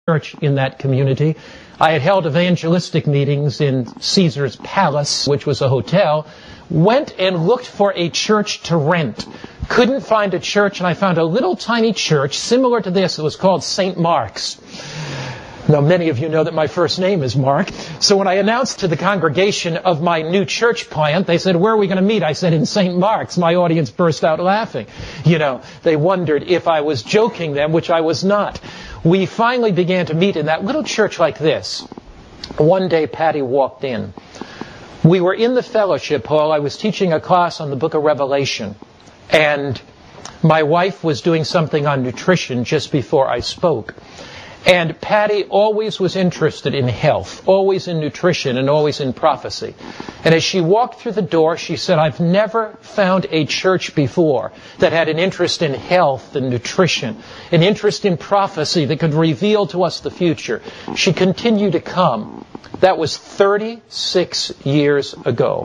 church in that community. I had held evangelistic meetings in Caesar's Palace, which was a hotel. Went and looked for a church to rent. Couldn't find a church, and I found a little tiny church similar to this. It was called St. Mark's. Now, many of you know that my first name is Mark. So when I announced to the congregation of my new church plant, they said, "Where are we going to meet?" I said, "In St. Mark's." My audience burst out laughing. They wondered if I was joking them, which I was not. We finally began to meet in that little church like this. One day, Patty walked in. We were in the fellowship hall. I was teaching a class on the book of Revelation. And my wife was doing something on nutrition just before I spoke. And Patty always was interested in health, always in nutrition, and always in prophecy. And as she walked through the door, she said, "I've never found a church before that had an interest in health and nutrition, an interest in prophecy that could reveal to us the future." She continued to come. That was 36 years ago.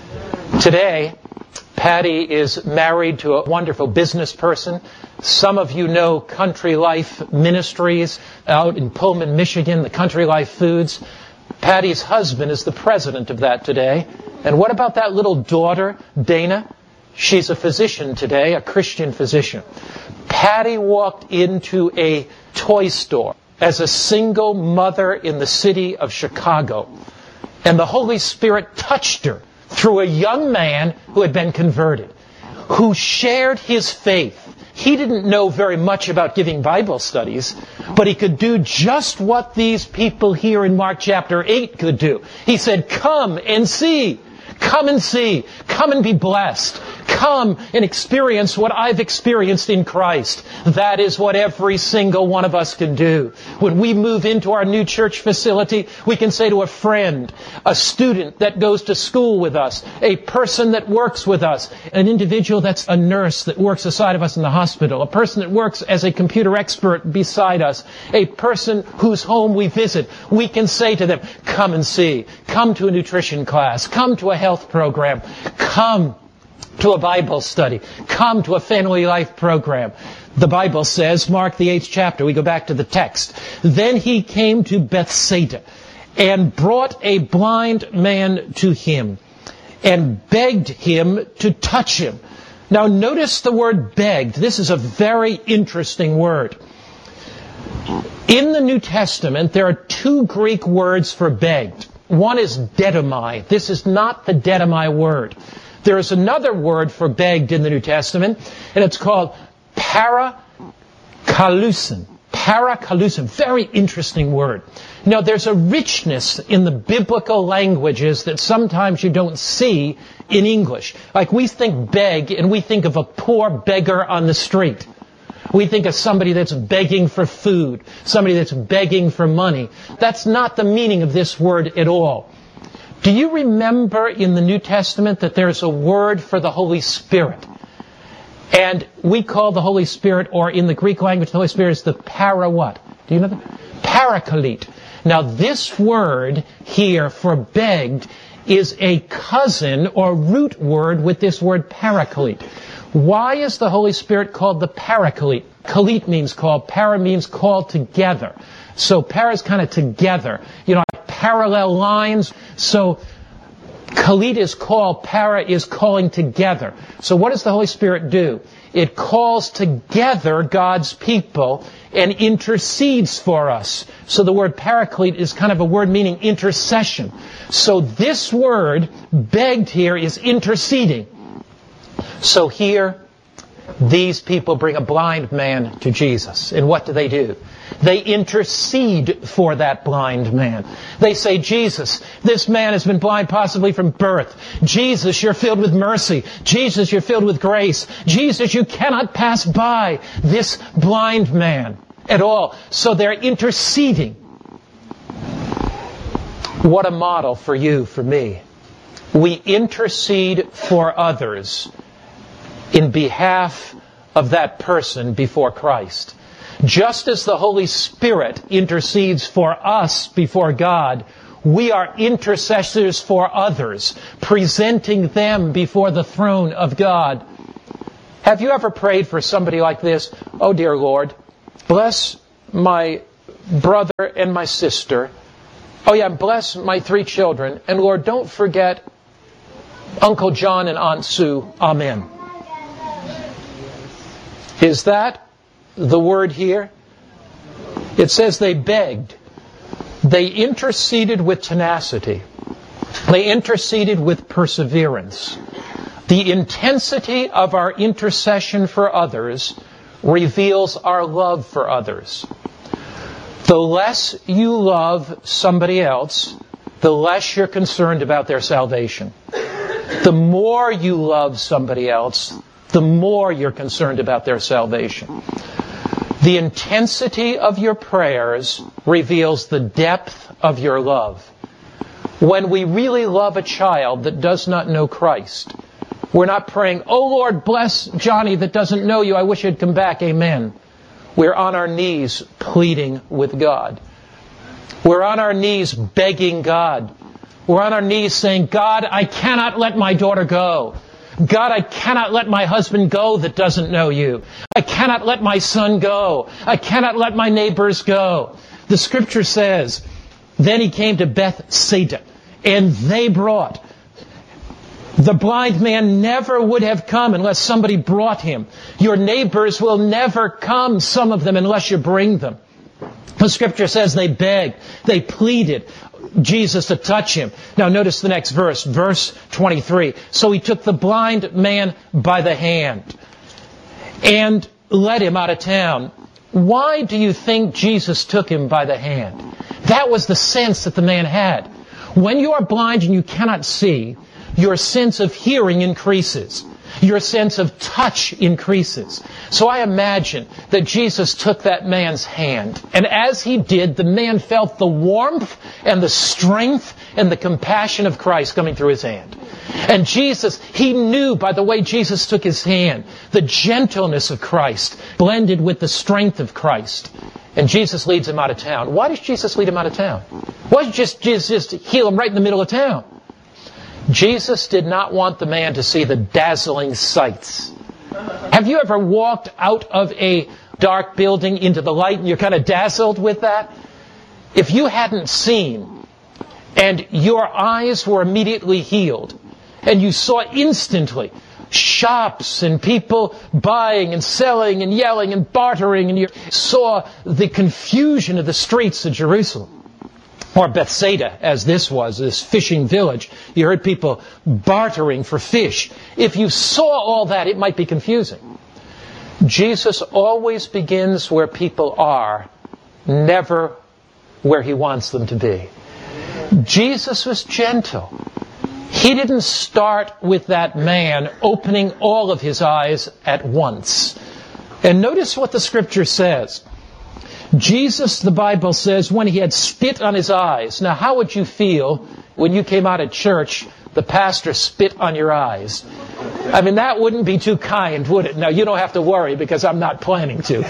Today, Patty is married to a wonderful business person. Some of you know Country Life Ministries out in Pullman, Michigan, the Country Life Foods. Patty's husband is the president of that today. And what about that little daughter, Dana? She's a physician today, a Christian physician. Patty walked into a toy store as a single mother in the city of Chicago. And the Holy Spirit touched her through a young man who had been converted, who shared his faith. He didn't know very much about giving Bible studies, but he could do just what these people here in Mark chapter 8 could do. He said, "Come and see. Come and see. Come and be blessed. Come and experience what I've experienced in Christ." That is what every single one of us can do. When we move into our new church facility, we can say to a friend, a student that goes to school with us, a person that works with us, an individual that's a nurse that works aside of us in the hospital, a person that works as a computer expert beside us, a person whose home we visit, we can say to them, "Come and see. Come to a nutrition class. Come to a health program. Come to a Bible study. Come to a family life program." The Bible says, Mark the 8th chapter, we go back to the text, "Then he came to Bethsaida and brought a blind man to him and begged him to touch him." Now notice the word begged. This is a very interesting word. In the New Testament, there are two Greek words for begged. One is dedamai. This is not the dedamai word. There is another word for begged in the New Testament, and it's called parakalusin. Parakalusin. Very interesting word. Now, there's a richness in the biblical languages that sometimes you don't see in English. Like we think beg, and we think of a poor beggar on the street. We think of somebody that's begging for food, somebody that's begging for money. That's not the meaning of this word at all. Do you remember in the New Testament that there's a word for the Holy Spirit? And we call the Holy Spirit, or in the Greek language, the Holy Spirit is the para what? Do you know that? Parakalite. Now this word here for begged is a cousin or root word with this word parakalite. Why is the Holy Spirit called the Paraclete? Kalite means called, para means called together. So para is kind of together. Like parallel lines. So Kalite is called, para is calling together. So what does the Holy Spirit do? It calls together God's people and intercedes for us. So the word paraclete is kind of a word meaning intercession. So this word, begged here, is interceding. So here, these people bring a blind man to Jesus. And what do? They intercede for that blind man. They say, "Jesus, this man has been blind possibly from birth. Jesus, you're filled with mercy. Jesus, you're filled with grace. Jesus, you cannot pass by this blind man at all." So they're interceding. What a model for you, for me. We intercede for others in behalf of that person before Christ. Just as the Holy Spirit intercedes for us before God, we are intercessors for others, presenting them before the throne of God. Have you ever prayed for somebody like this? "Oh, dear Lord, bless my brother and my sister. Oh yeah, bless my 3 children. And Lord, don't forget Uncle John and Aunt Sue. Amen. Is that the word here? It says they begged. They interceded with tenacity. They interceded with perseverance. The intensity of our intercession for others reveals our love for others. The less you love somebody else, the less you're concerned about their salvation. The more you love somebody else, the more you're concerned about their salvation. The intensity of your prayers reveals the depth of your love. When we really love a child that does not know Christ, we're not praying, "Oh Lord, bless Johnny that doesn't know you. I wish he'd come back. Amen." We're on our knees pleading with God. We're on our knees begging God. We're on our knees saying, "God, I cannot let my daughter go. God, I cannot let my husband go that doesn't know you. I cannot let my son go. I cannot let my neighbors go." The scripture says, then he came to Bethsaida, and they brought. The blind man never would have come unless somebody brought him. Your neighbors will never come, some of them, unless you bring them. The scripture says they begged, they pleaded Jesus to touch him. Now notice the next verse, verse 23. So he took the blind man by the hand and led him out of town. Why do you think Jesus took him by the hand? That was the sense that the man had. When you are blind and you cannot see, your sense of hearing increases. Your sense of touch increases. So I imagine that Jesus took that man's hand. And as he did, the man felt the warmth and the strength and the compassion of Christ coming through his hand. And Jesus, he knew by the way Jesus took his hand, the gentleness of Christ blended with the strength of Christ. And Jesus leads him out of town. Why does Jesus lead him out of town? Why does Jesus just heal him right in the middle of town? Jesus did not want the man to see the dazzling sights. Have you ever walked out of a dark building into the light and you're kind of dazzled with that? If you hadn't seen and your eyes were immediately healed and you saw instantly shops and people buying and selling and yelling and bartering, and you saw the confusion of the streets of Jerusalem, or Bethsaida, as this was, this fishing village. You heard people bartering for fish. If you saw all that, it might be confusing. Jesus always begins where people are, never where he wants them to be. Jesus was gentle. He didn't start with that man opening all of his eyes at once. And notice what the scripture says. Jesus, the Bible says, when he had spit on his eyes. Now, how would you feel when you came out of church, the pastor spit on your eyes? I mean, that wouldn't be too kind, would it? Now, you don't have to worry because I'm not planning to.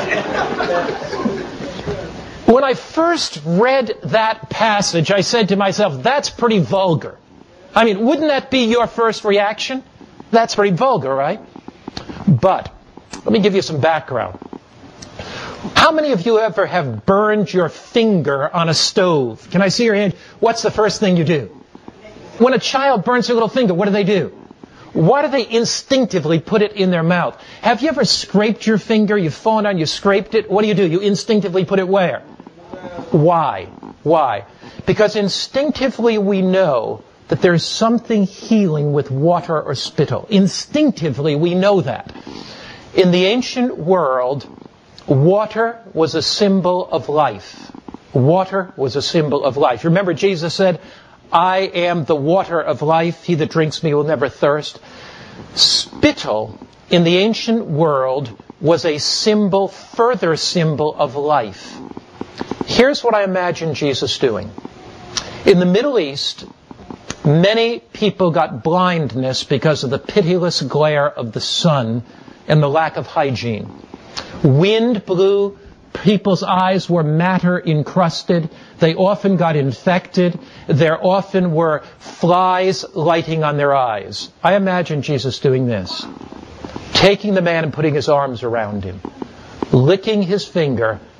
When I first read that passage, I said to myself, that's pretty vulgar. I mean, wouldn't that be your first reaction? That's pretty vulgar, right? But, let me give you some background. How many of you ever have burned your finger on a stove? Can I see your hand? What's the first thing you do? When a child burns their little finger, what do? Why do they instinctively put it in their mouth? Have you ever scraped your finger? You've fallen down, you scraped it. What do? You instinctively put it where? Why? Because instinctively we know that there's something healing with water or spittle. Instinctively we know that. In the ancient world, water was a symbol of life. Water was a symbol of life. Remember Jesus said, I am the water of life. He that drinks me will never thirst. Spittle in the ancient world was a symbol, further symbol of life. Here's what I imagine Jesus doing. In the Middle East, many people got blindness because of the pitiless glare of the sun and the lack of hygiene. Wind blew, people's eyes were matter encrusted, they often got infected, there often were flies lighting on their eyes. I imagine Jesus doing this, taking the man and putting his arms around him, licking his finger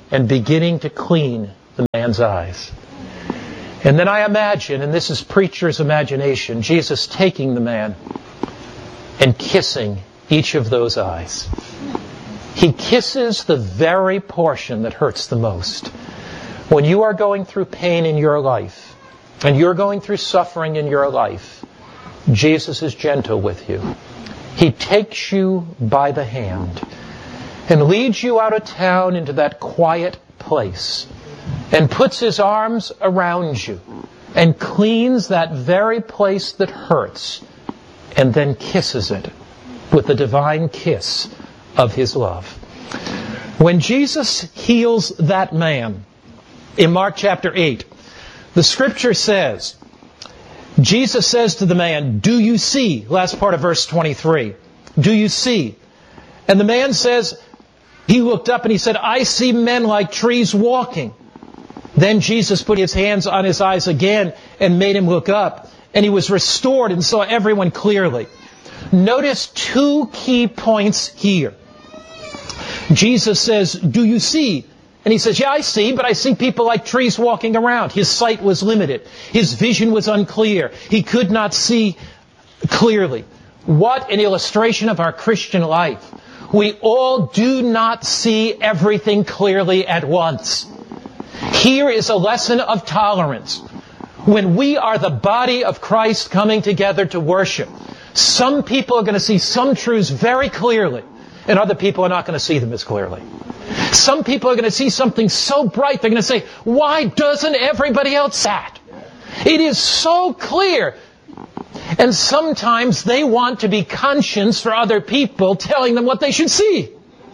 and beginning to clean the man's eyes. And then I imagine, and this is preacher's imagination, Jesus taking the man and kissing each of those eyes. He kisses the very portion that hurts the most. When you are going through pain in your life, and you're going through suffering in your life, Jesus is gentle with you. He takes you by the hand and leads you out of town into that quiet place and puts His arms around you and cleans that very place that hurts and then kisses it with the divine kiss of His love. When Jesus heals that man in Mark chapter 8, the Scripture says, Jesus says to the man, "Do you see?" Last part of verse 23. "Do you see?" And the man says, he looked up and he said, "I see men like trees walking." Then Jesus put His hands on his eyes again and made him look up. And he was restored and saw everyone clearly. Notice two key points here. Jesus says, "Do you see?" And he says, "Yeah, I see, but I see people like trees walking around." His sight was limited. His vision was unclear. He could not see clearly. What an illustration of our Christian life. We all do not see everything clearly at once. Here is a lesson of tolerance. When we are the body of Christ coming together to worship, some people are going to see some truths very clearly, and other people are not going to see them as clearly. Some people are going to see something so bright, they're going to say, "Why doesn't everybody else see that? It is so clear." And sometimes they want to be conscience for other people, telling them what they should see.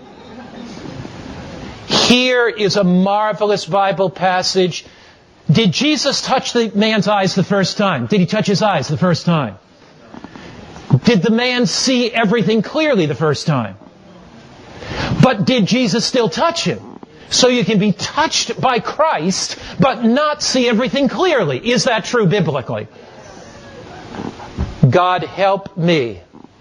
Here is a marvelous Bible passage. Did Jesus touch the man's eyes the first time? Did He touch his eyes the first time? Did the man see everything clearly the first time? But did Jesus still touch him? So you can be touched by Christ, but not see everything clearly. Is that true biblically? God help me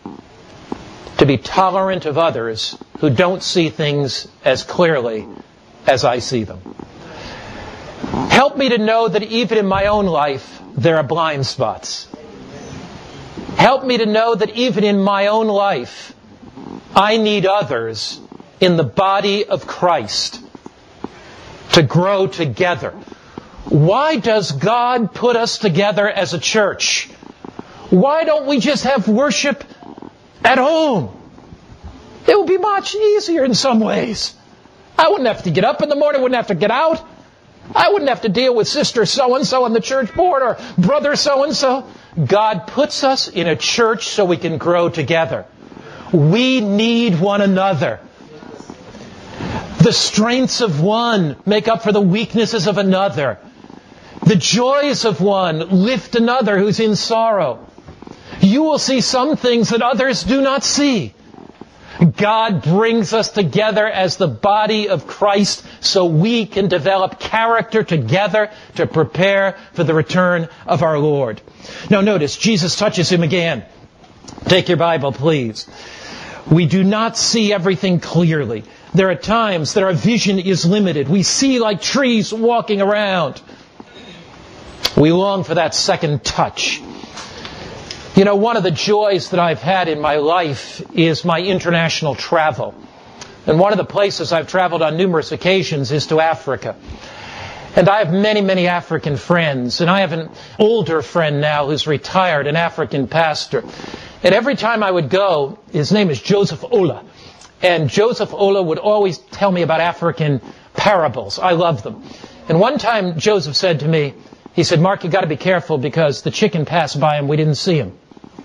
to be tolerant of others who don't see things as clearly as I see them. Help me to know that even in my own life, there are blind spots. Help me to know that even in my own life, I need others in the body of Christ to grow together. Why does God put us together as a church? Why don't we just have worship at home? It would be much easier in some ways. I wouldn't have to get up in the morning, wouldn't have to get out. I wouldn't have to deal with sister so-and-so on the church board or brother so-and-so. God puts us in a church so we can grow together. We need one another. The strengths of one make up for the weaknesses of another. The joys of one lift another who's in sorrow. You will see some things that others do not see. God brings us together as the body of Christ so we can develop character together to prepare for the return of our Lord. Now notice, Jesus touches him again. Take your Bible, please. We do not see everything clearly. There are times that our vision is limited. We see like trees walking around. We long for that second touch. You know, one of the joys that I've had in my life is my international travel. And one of the places I've traveled on numerous occasions is to Africa. And I have many, many African friends. And I have an older friend now who's retired, an African pastor. And every time I would go, his name is Joseph Ola. And Joseph Ola would always tell me about African parables. I love them. And one time Joseph said to me, he said, "Mark, you got to be careful because the chicken passed by and we didn't see him."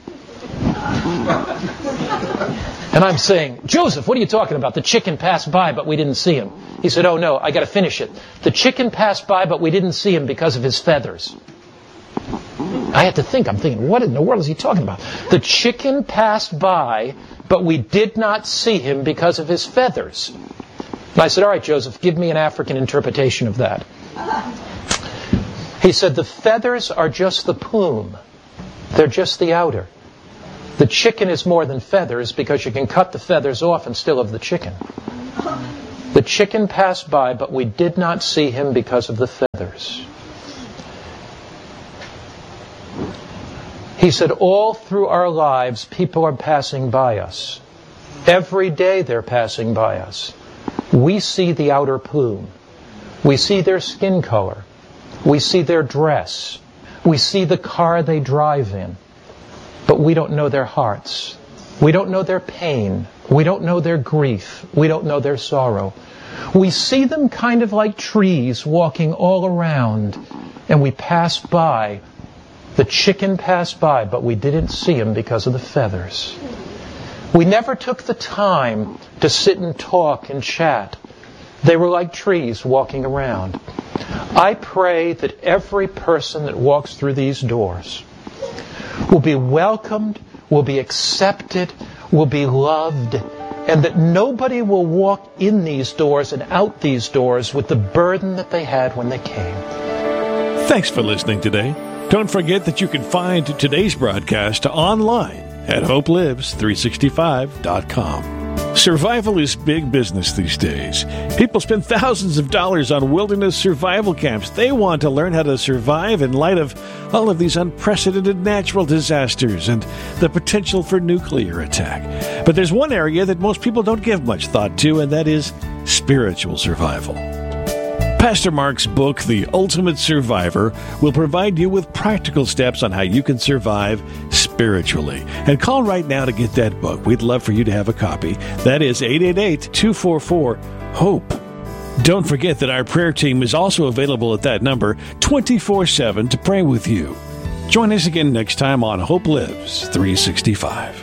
And I'm saying, "Joseph, what are you talking about? The chicken passed by, but we didn't see him." He said, "Oh no, I got to finish it. The chicken passed by, but we didn't see him because of his feathers." I had to think. I'm thinking, what in the world is he talking about? The chicken passed by, but we did not see him because of his feathers. And I said, "All right, Joseph, give me an African interpretation of that." He said, "The feathers are just the plume. They're just the outer. The chicken is more than feathers because you can cut the feathers off and still have the chicken." The chicken passed by, but we did not see him because of the feathers. He said, all through our lives, people are passing by us. Every day they're passing by us. We see the outer plume. We see their skin color. We see their dress. We see the car they drive in. But we don't know their hearts. We don't know their pain. We don't know their grief. We don't know their sorrow. We see them kind of like trees walking all around, and we pass by. The chicken passed by, but we didn't see him because of the feathers. We never took the time to sit and talk and chat. They were like trees walking around. I pray that every person that walks through these doors will be welcomed, will be accepted, will be loved, and that nobody will walk in these doors and out these doors with the burden that they had when they came. Thanks for listening today. Don't forget that you can find today's broadcast online at hopelives365.com. Survival is big business these days. People spend thousands of dollars on wilderness survival camps. They want to learn how to survive in light of all of these unprecedented natural disasters and the potential for nuclear attack. But there's one area that most people don't give much thought to, and that is spiritual survival. Pastor Mark's book, The Ultimate Survivor, will provide you with practical steps on how you can survive spiritually. And call right now to get that book. We'd love for you to have a copy. That is 888-244-HOPE. Don't forget that our prayer team is also available at that number 24/7 to pray with you. Join us again next time on Hope Lives 365.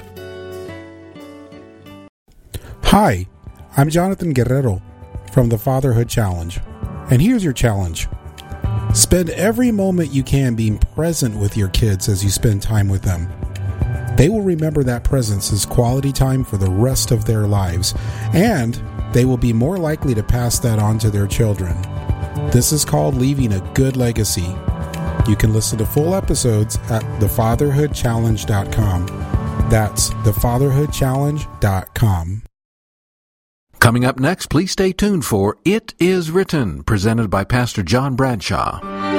Hi, I'm Jonathan Guerrero from the Fatherhood Challenge. And here's your challenge. Spend every moment you can being present with your kids as you spend time with them. They will remember that presence as quality time for the rest of their lives, and they will be more likely to pass that on to their children. This is called leaving a good legacy. You can listen to full episodes at thefatherhoodchallenge.com. That's thefatherhoodchallenge.com. Coming up next, please stay tuned for It Is Written, presented by Pastor John Bradshaw.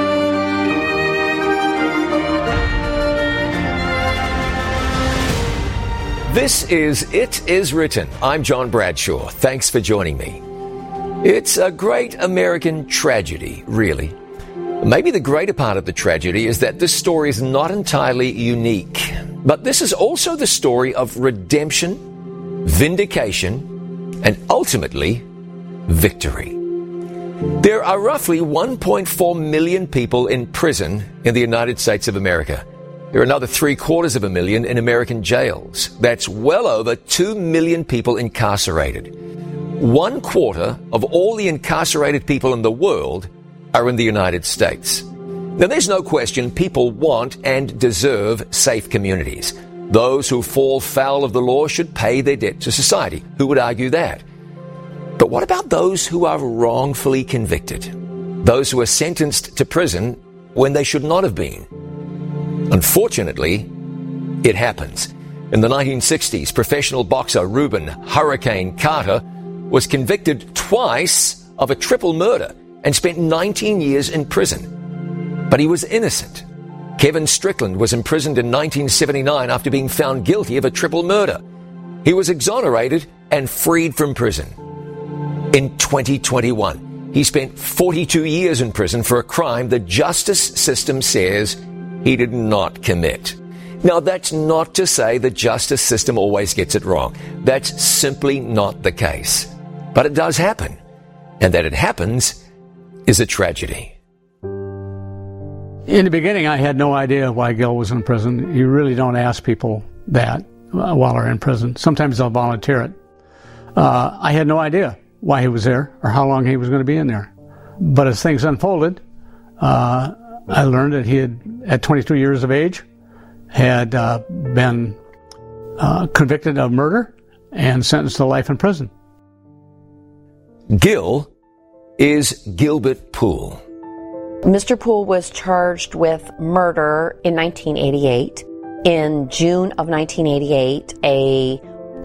This is It Is Written. I'm John Bradshaw. Thanks for joining me. It's a great American tragedy, really. Maybe the greater part of the tragedy is that this story is not entirely unique. But this is also the story of redemption, vindication, and ultimately, victory. There are roughly 1.4 million people in prison in the United States of America. There are another 750,000 in American jails. That's well over 2 million people incarcerated. 1/4 of all the incarcerated people in the world are in the United States. Now, there's no question people want and deserve safe communities. Those who fall foul of the law should pay their debt to society. Who would argue that? But what about those who are wrongfully convicted? Those who are sentenced to prison when they should not have been? Unfortunately, it happens. In the 1960s, professional boxer Reuben Hurricane Carter was convicted twice of a triple murder and spent 19 years in prison. But he was innocent. Kevin Strickland was imprisoned in 1979 after being found guilty of a triple murder. He was exonerated and freed from prison. In 2021, he spent 42 years in prison for a crime the justice system says he did not commit. Now, that's not to say the justice system always gets it wrong. That's simply not the case. But it does happen. And that it happens is a tragedy. In the beginning, I had no idea why Gil was in prison. You really don't ask people that while they're in prison. Sometimes they'll volunteer it. I had no idea why he was there or how long he was going to be in there. But as things unfolded, I learned that he had, at 22 years of age, had been convicted of murder and sentenced to life in prison. Gil is Gilbert Poole. Mr. Poole was charged with murder in 1988. In June of 1988, a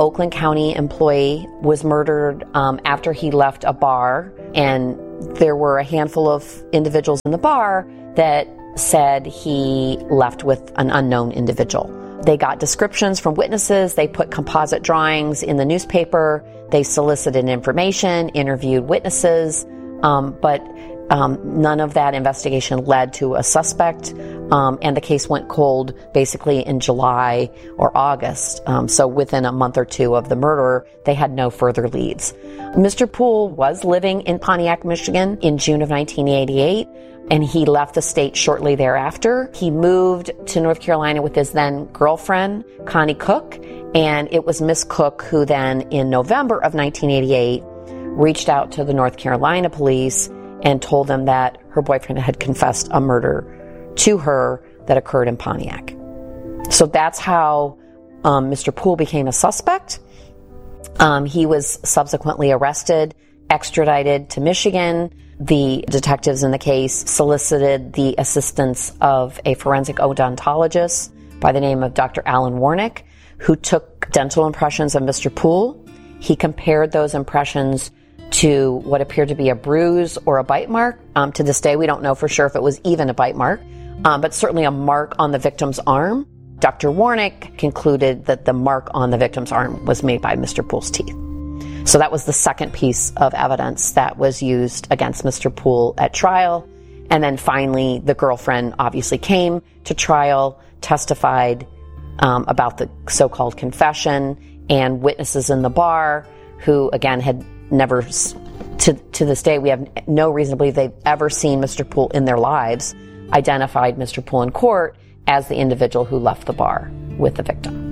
Oakland County employee was murdered after he left a bar, and there were a handful of individuals in the bar that said he left with an unknown individual. They got descriptions from witnesses, they put composite drawings in the newspaper, they solicited information, interviewed witnesses, but none of that investigation led to a suspect, and the case went cold basically in July or August. So within a month or two of the murder, they had no further leads. Mr. Poole was living in Pontiac, Michigan in June of 1988, and he left the state shortly thereafter. He moved to North Carolina with his then girlfriend, Connie Cook, and it was Miss Cook who then, in November of 1988, reached out to the North Carolina police and told them that her boyfriend had confessed a murder to her that occurred in Pontiac. So that's how Mr. Poole became a suspect. He was subsequently arrested, extradited to Michigan. The detectives in the case solicited the assistance of a forensic odontologist by the name of Dr. Alan Warnick, who took dental impressions of Mr. Poole. He compared those impressions to what appeared to be a bruise or a bite mark. To this day, we don't know for sure if it was even a bite mark, but certainly a mark on the victim's arm. Dr. Warnick concluded that the mark on the victim's arm was made by Mr. Poole's teeth. So that was the second piece of evidence that was used against Mr. Poole at trial. And then finally, the girlfriend obviously came to trial, testified about the so-called confession, and witnesses in the bar who, again, had never, to this day, we have no reason to believe they've ever seen Mr. Poole in their lives, identified Mr. Poole in court as the individual who left the bar with the victim.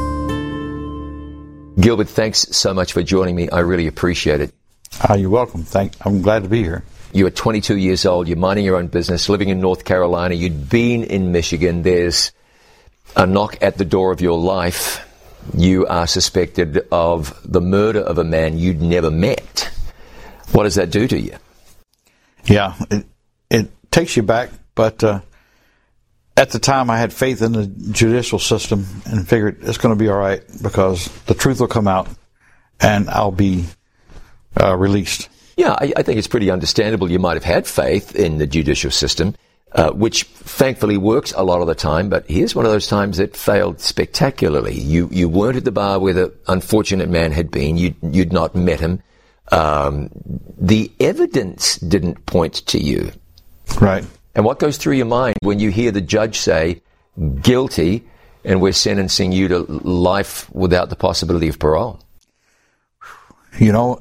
Gilbert, thanks so much for joining me. I really appreciate it. You're welcome. I'm glad to be here. You are 22 years old. You're minding your own business, living in North Carolina. You'd been in Michigan. There's a knock at the door of your life. You are suspected of the murder of a man you'd never met. What does that do to you? Yeah, it takes you back, but at the time I had faith in the judicial system and figured it's going to be all right because the truth will come out and I'll be released. Yeah, I think it's pretty understandable you might have had faith in the judicial system, which thankfully works a lot of the time, but here's one of those times that failed spectacularly. You weren't at the bar where the unfortunate man had been. You'd not met him. The evidence didn't point to you. Right. And what goes through your mind when you hear the judge say, guilty, and we're sentencing you to life without the possibility of parole? You know,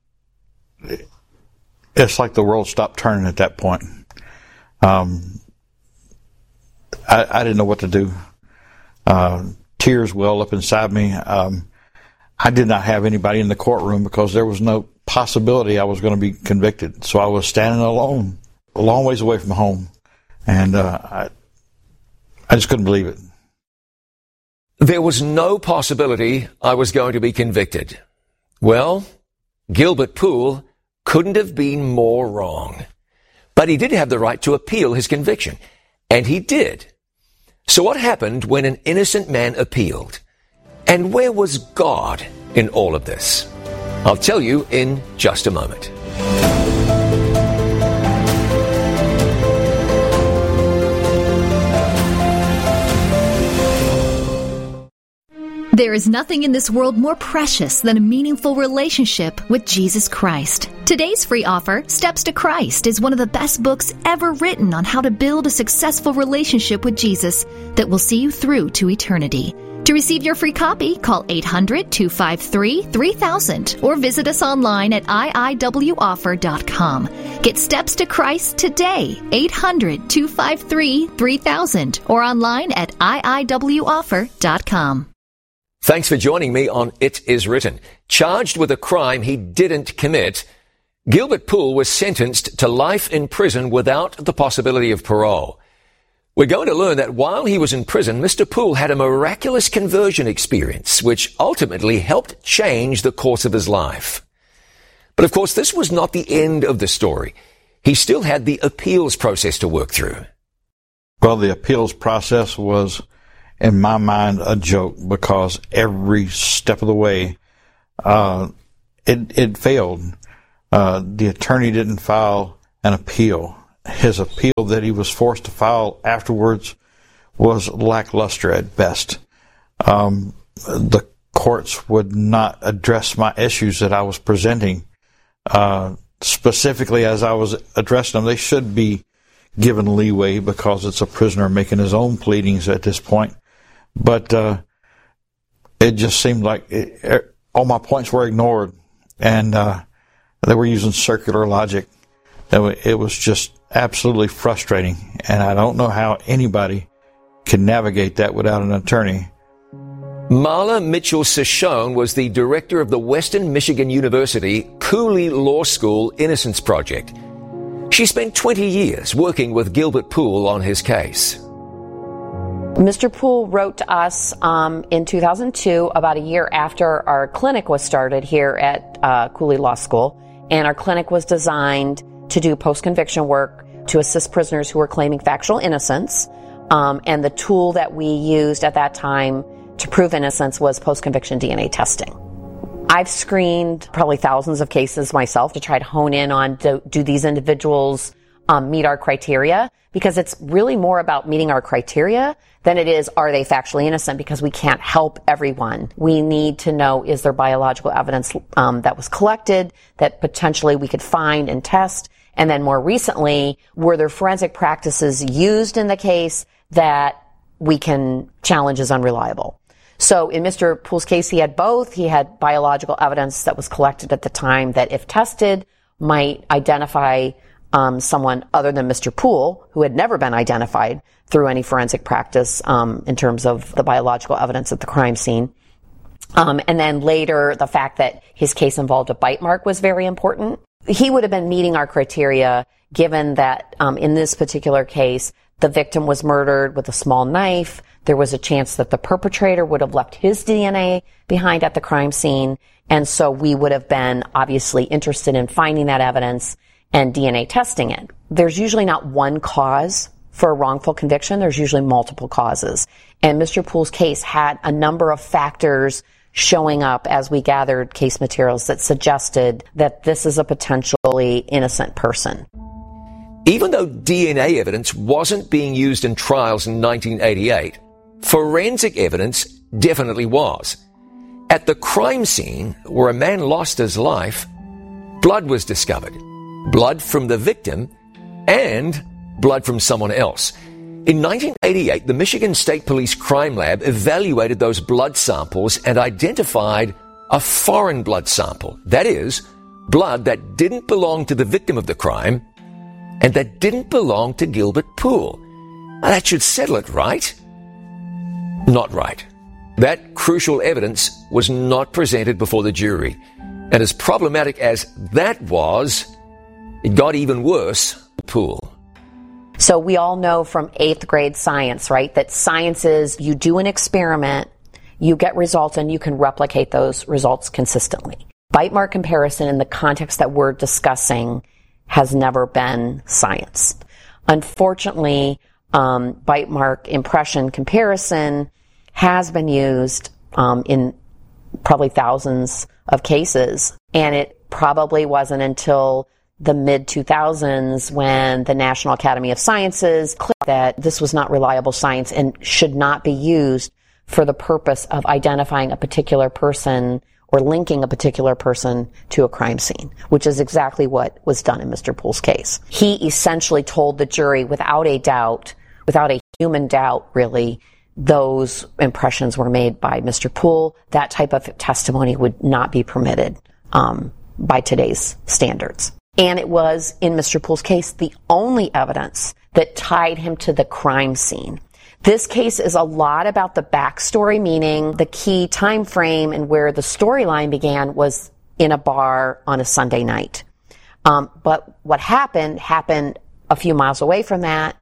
it's like the world stopped turning at that point. I didn't know what to do. Tears welled up inside me. I did not have anybody in the courtroom because there was no possibility I was going to be convicted. So I was standing alone, a long ways away from home. And I just couldn't believe it. There was no possibility I was going to be convicted. Well, Gilbert Poole couldn't have been more wrong. But he did have the right to appeal his conviction. And he did. So what happened when an innocent man appealed? And where was God in all of this? I'll tell you in just a moment. There is nothing in this world more precious than a meaningful relationship with Jesus Christ. Today's free offer, Steps to Christ, is one of the best books ever written on how to build a successful relationship with Jesus that will see you through to eternity. To receive your free copy, call 800-253-3000 or visit us online at iiwoffer.com. Get Steps to Christ today, 800-253-3000 or online at iiwoffer.com. Thanks for joining me on It Is Written. Charged with a crime he didn't commit, Gilbert Poole was sentenced to life in prison without the possibility of parole. We're going to learn that while he was in prison, Mr. Poole had a miraculous conversion experience, which ultimately helped change the course of his life. But of course, this was not the end of the story. He still had the appeals process to work through. Well, the appeals process was in my mind, a joke, because every step of the way, it failed. The attorney didn't file an appeal. His appeal that he was forced to file afterwards was lackluster at best. The courts would not address my issues that I was presenting. Specifically, as I was addressing them, they should be given leeway because it's a prisoner making his own pleadings at this point. But it just seemed like all my points were ignored, and they were using circular logic. It was just absolutely frustrating, and I don't know how anybody can navigate that without an attorney. Marla Mitchell-Cichone was the director of the Western Michigan University Cooley Law School Innocence Project. She spent 20 years working with Gilbert Poole on his case. Mr. Poole wrote to us in 2002, about a year after our clinic was started here at Cooley Law School, and our clinic was designed to do post-conviction work to assist prisoners who were claiming factual innocence, and the tool that we used at that time to prove innocence was post-conviction DNA testing. I've screened probably thousands of cases myself to try to hone in on do these individuals meet our criteria, because it's really more about meeting our criteria than it is are they factually innocent, because we can't help everyone. We need to know, is there biological evidence that was collected that potentially we could find and test, and then more recently, were there forensic practices used in the case that we can challenge as unreliable. So in Mr. Poole's case, he had both. He had biological evidence that was collected at the time that, if tested, might identify someone other than Mr. Poole, who had never been identified through any forensic practice in terms of the biological evidence at the crime scene. And then later, the fact that his case involved a bite mark was very important. He would have been meeting our criteria, given that in this particular case, the victim was murdered with a small knife. There was a chance that the perpetrator would have left his DNA behind at the crime scene. And so we would have been obviously interested in finding that evidence and DNA testing it. There's usually not one cause for a wrongful conviction. There's usually multiple causes. And Mr. Poole's case had a number of factors showing up as we gathered case materials that suggested that this is a potentially innocent person. Even though DNA evidence wasn't being used in trials in 1988, forensic evidence definitely was. At the crime scene, where a man lost his life, blood was discovered. Blood from the victim and blood from someone else. In 1988, the Michigan State Police Crime Lab evaluated those blood samples and identified a foreign blood sample. That is, blood that didn't belong to the victim of the crime and that didn't belong to Gilbert Poole. Now, that should settle it, right? Not right. That crucial evidence was not presented before the jury. And as problematic as that was, it got even worse for Poole. So we all know from 8th grade science, right, that science is you do an experiment, you get results, and you can replicate those results consistently. Bite mark comparison in the context that we're discussing has never been science. Unfortunately, bite mark impression comparison has been used in probably thousands of cases, and it probably wasn't until the mid-2000s when the National Academy of Sciences clicked that this was not reliable science and should not be used for the purpose of identifying a particular person or linking a particular person to a crime scene, which is exactly what was done in Mr. Poole's case. He essentially told the jury without a doubt, without a human doubt really, those impressions were made by Mr. Poole. That type of testimony would not be permitted by today's standards. And it was, in Mr. Poole's case, the only evidence that tied him to the crime scene. This case is a lot about the backstory, meaning the key time frame and where the storyline began was in a bar on a Sunday night. But what happened a few miles away from that,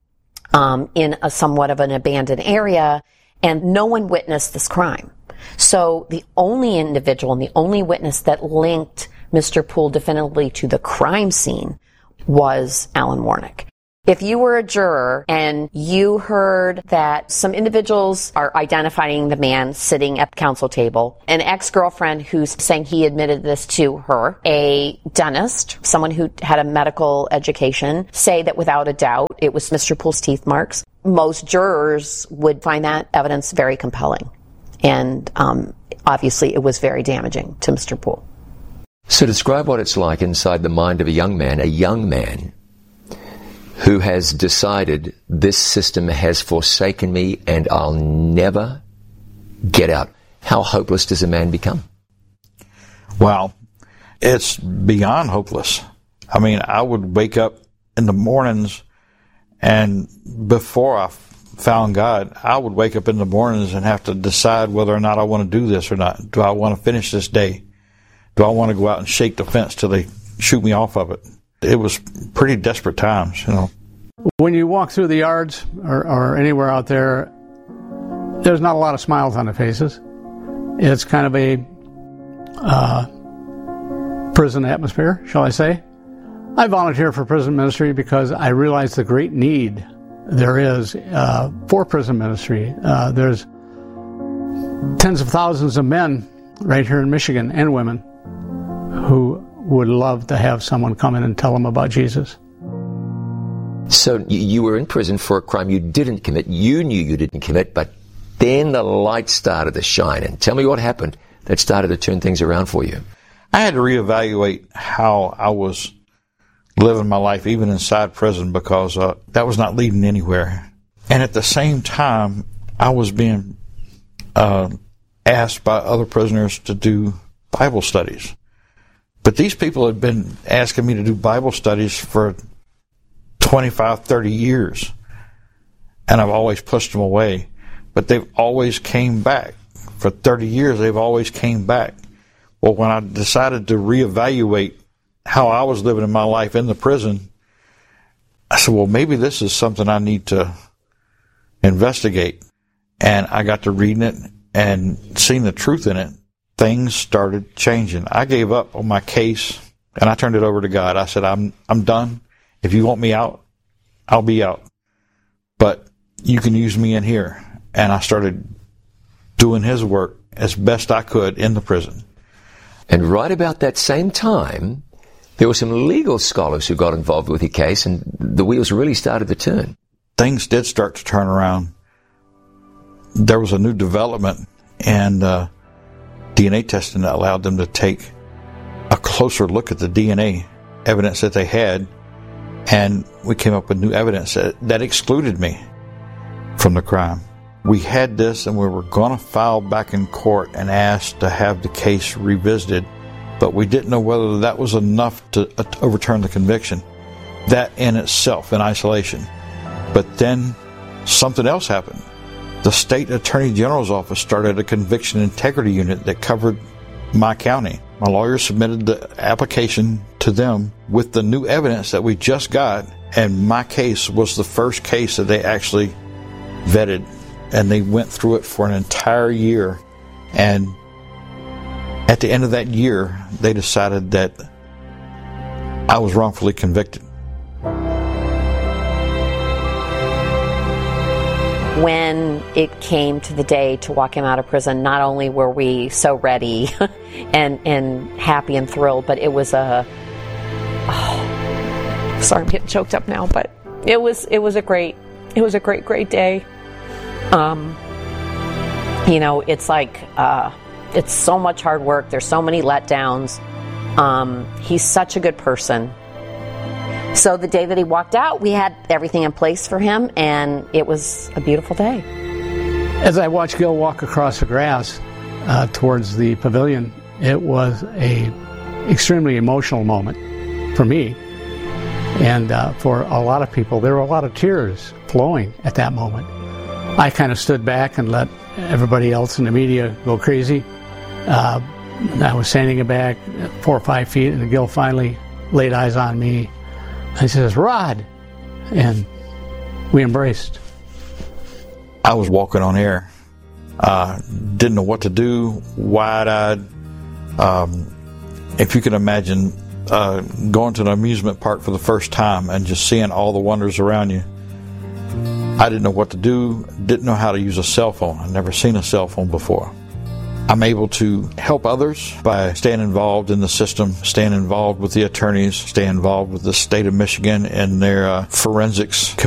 in a somewhat of an abandoned area, and no one witnessed this crime. So the only individual and the only witness that linked Mr. Poole definitively to the crime scene was Alan Warnick. If you were a juror and you heard that some individuals are identifying the man sitting at the counsel table, an ex-girlfriend who's saying he admitted this to her, a dentist, someone who had a medical education, say that without a doubt it was Mr. Poole's teeth marks, most jurors would find that evidence very compelling. And obviously it was very damaging to Mr. Poole. So describe what it's like inside the mind of a young man who has decided this system has forsaken me and I'll never get out. How hopeless does a man become? Well, it's beyond hopeless. I mean, I would wake up in the mornings, and before I found God, I would wake up in the mornings and have to decide whether or not I want to do this or not. Do I want to finish this day? Do I want to go out and shake the fence till they shoot me off of it? It was pretty desperate times, you know. When you walk through the yards or anywhere out there, there's not a lot of smiles on the faces. It's kind of a prison atmosphere, shall I say. I volunteer for prison ministry because I realize the great need there is for prison ministry. There's tens of thousands of men right here in Michigan, and women, who would love to have someone come in and tell them about Jesus. So you were in prison for a crime you didn't commit. You knew you didn't commit, but then the light started to shine. And tell me what happened that started to turn things around for you. I had to reevaluate how I was living my life, even inside prison, because that was not leading anywhere. And at the same time, I was being asked by other prisoners to do Bible studies. But these people had been asking me to do Bible studies for 25, 30 years. And I've always pushed them away. But they've always came back. For 30 years, they've always came back. Well, when I decided to reevaluate how I was living in my life in the prison, I said, well, maybe this is something I need to investigate. And I got to reading it and seeing the truth in it. Things started changing. I gave up on my case and I turned it over to God. I said, I'm done. If you want me out, I'll be out. But you can use me in here. And I started doing His work as best I could in the prison. And right about that same time, there were some legal scholars who got involved with your case, and the wheels really started to turn. Things did start to turn around. There was a new development, and DNA testing that allowed them to take a closer look at the DNA evidence that they had, and we came up with new evidence that excluded me from the crime. We had this, and we were going to file back in court and ask to have the case revisited, but we didn't know whether that was enough to overturn the conviction. That in itself, in isolation. But then something else happened. The state attorney general's office started a conviction integrity unit that covered my county. My lawyer submitted the application to them with the new evidence that we just got, and my case was the first case that they actually vetted. And they went through it for an entire year. And at the end of that year, they decided that I was wrongfully convicted. When it came to the day to walk him out of prison, not only were we so ready and happy and thrilled, but it was sorry, I'm getting choked up now, but it was a great day. It's like, it's so much hard work. There's so many letdowns. He's such a good person. So the day that he walked out, we had everything in place for him, and it was a beautiful day. As I watched Gil walk across the grass towards the pavilion, it was a extremely emotional moment for me. And for a lot of people, there were a lot of tears flowing at that moment. I kind of stood back and let everybody else in the media go crazy. I was standing back 4 or 5 feet, and Gil finally laid eyes on me. He says, "Rod," and we embraced. I was walking on air. Didn't know what to do, wide-eyed. If you can imagine going to an amusement park for the first time and just seeing all the wonders around you. I didn't know what to do, didn't know how to use a cell phone. I'd never seen a cell phone before. I'm able to help others by staying involved in the system, staying involved with the attorneys, staying involved with the state of Michigan and their forensics community.